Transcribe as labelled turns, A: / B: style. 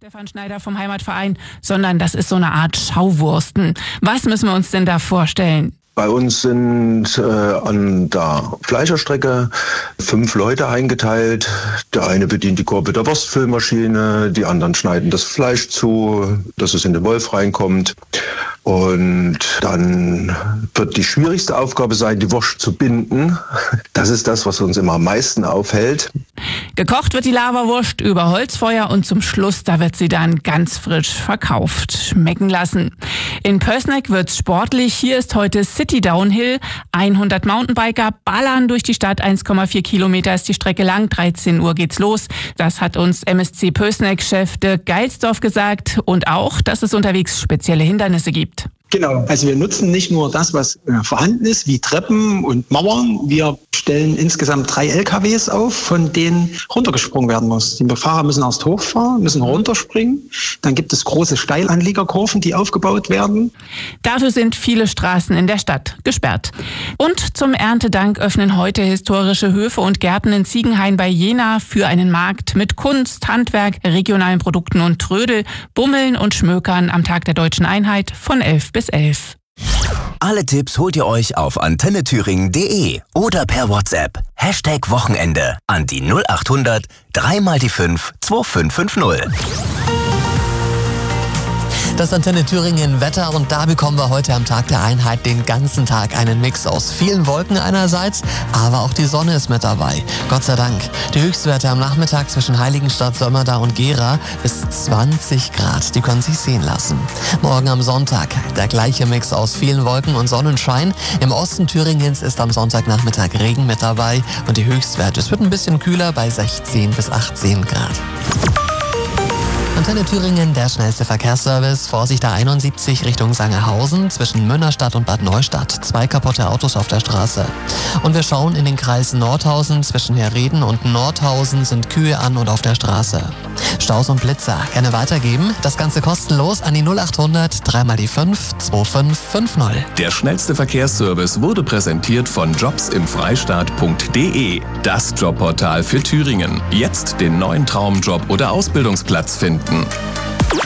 A: Stefan Schneider vom Heimatverein, sondern das ist so eine Art Schauwursten. Was müssen wir uns denn da vorstellen?
B: Bei uns sind an der Fleischerstrecke 5 Leute eingeteilt. Der eine bedient die Korb mit der Wurstfüllmaschine, die anderen schneiden das Fleisch zu, dass es in den Wolf reinkommt. Und dann wird die schwierigste Aufgabe sein, die Wurst zu binden. Das ist das, was uns immer am meisten aufhält.
A: Gekocht wird die Lavawurst über Holzfeuer und zum Schluss, da wird sie dann ganz frisch verkauft. Schmecken lassen. In Pößneck wird's sportlich. Hier ist heute City Downhill. 100 Mountainbiker ballern durch die Stadt. 1,4 Kilometer ist die Strecke lang. 13 Uhr geht's los. Das hat uns MSC Pößneck-Chef Dirk Geilsdorf gesagt. Und auch, dass es unterwegs spezielle Hindernisse gibt.
C: Genau, also wir nutzen nicht nur das, was vorhanden ist, wie Treppen und Mauern. Wir stellen insgesamt 3 LKWs auf, von denen runtergesprungen werden muss. Die Fahrer müssen erst hochfahren, müssen runterspringen. Dann gibt es große Steilanliegerkurven, die aufgebaut werden.
A: Dafür sind viele Straßen in der Stadt gesperrt. Und zum Erntedank öffnen heute historische Höfe und Gärten in Ziegenhain bei Jena für einen Markt mit Kunst, Handwerk, regionalen Produkten und Trödel, Bummeln und Schmökern am Tag der Deutschen Einheit von 11 bis 11.
D: Alle Tipps holt ihr euch auf antennethüringen.de oder per WhatsApp. #Wochenende an die 0800 3 mal die 5 2550.
E: Das Antenne Thüringen Wetter und da bekommen wir heute am Tag der Einheit den ganzen Tag einen Mix aus vielen Wolken einerseits, aber auch die Sonne ist mit dabei. Gott sei Dank. Die Höchstwerte am Nachmittag zwischen Heiligenstadt, Sömmerda und Gera bis 20 Grad. Die können sich sehen lassen. Morgen am Sonntag der gleiche Mix aus vielen Wolken und Sonnenschein. Im Osten Thüringens ist am Sonntagnachmittag Regen mit dabei und die Höchstwerte, es wird ein bisschen kühler bei 16 bis 18 Grad. Antenne Thüringen, der schnellste Verkehrsservice. Vorsicht A71 Richtung Sangerhausen zwischen Münnerstadt und Bad Neustadt. 2 kaputte Autos auf der Straße. Und wir schauen in den Kreis Nordhausen. Zwischen Herreden und Nordhausen sind Kühe an und auf der Straße. Staus und Blitzer gerne weitergeben. Das Ganze kostenlos an die 0800 3 mal die 5 2550.
F: Der schnellste Verkehrsservice wurde präsentiert von jobsimfreistaat.de. Das Jobportal für Thüringen. Jetzt den neuen Traumjob oder Ausbildungsplatz finden.